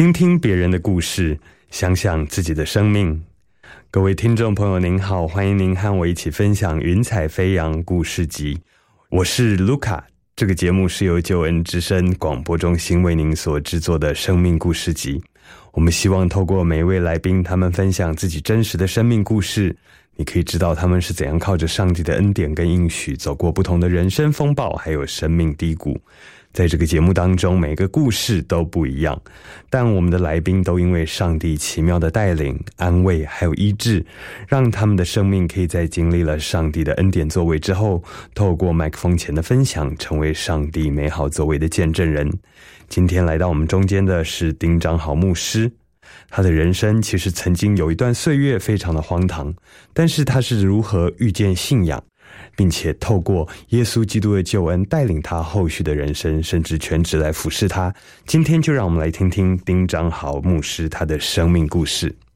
听听别人的故事，想想自己的生命。各位听众朋友您好，欢迎您和我一起分享云彩飞扬故事集。我是卢卡，这个节目是由救恩之声广播中心为您所制作的生命故事集。我们希望透过每一位来宾，他们分享自己真实的生命故事，你可以知道他们是怎样靠着上帝的恩典跟应许走过不同的人生风暴还有生命低谷。在这个节目当中，每个故事都不一样，但我们的来宾都因为上帝奇妙的带领、安慰还有医治，让他们的生命可以在经历了上帝的恩典作为之后，透过麦克风前的分享，成为上帝美好作为的见证人。今天来到我们中间的是丁长好牧师，他的人生其实曾经有一段岁月非常的荒唐，但是他是如何遇见信仰，并且透过耶稣基督的救恩带领他后续的人生，甚至全职来服侍他。今天就让我们来听听丁长好牧师他的生命故事。